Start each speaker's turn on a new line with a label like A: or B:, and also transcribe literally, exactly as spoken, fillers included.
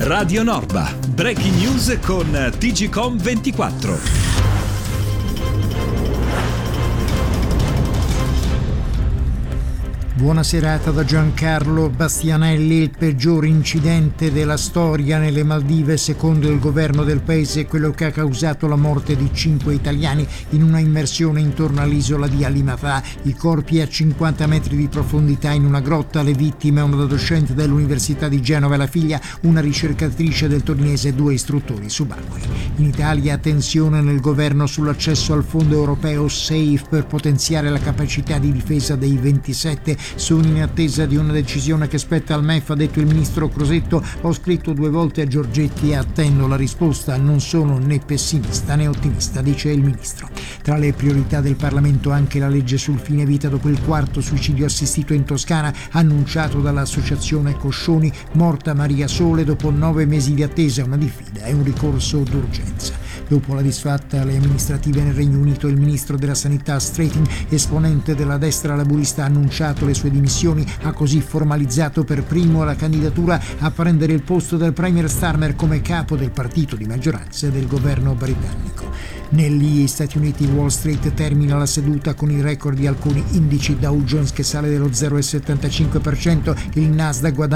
A: Radio Norba, breaking news con T G Com ventiquattro.
B: Buona serata da Giancarlo Bastianelli. Il peggior incidente della storia nelle Maldive, secondo il governo del paese, è quello che ha causato la morte di cinque italiani in una immersione intorno all'isola di Alimatà. I corpi a cinquanta metri di profondità in una grotta. Le vittime, una docente dell'Università di Genova e la figlia, una ricercatrice del torinese e due istruttori subacquei. In Italia tensione nel governo sull'accesso al fondo europeo SAFE per potenziare la capacità di difesa dei ventisette. Sono in attesa di una decisione che spetta al M E F, ha detto il ministro Crosetto. Ho scritto due volte a Giorgetti e attendo la risposta. Non sono né pessimista né ottimista, dice il ministro. Tra le priorità del Parlamento anche la legge sul fine vita dopo il quarto suicidio assistito in Toscana, annunciato dall'associazione Coscioni. Morta Maria Sole dopo nove mesi di attesa, una diffida e un ricorso d'urgenza. Dopo la disfatta alle amministrative nel Regno Unito, il ministro della Sanità Straton, esponente della destra laburista, ha annunciato le sue dimissioni. Ha così formalizzato per primo la candidatura a prendere il posto del premier Starmer come capo del partito di maggioranza del governo britannico. Negli Stati Uniti Wall Street termina la seduta con il record di alcuni indici. Dow Jones che sale dello zero virgola settantacinque per cento, il Nasdaq guadagna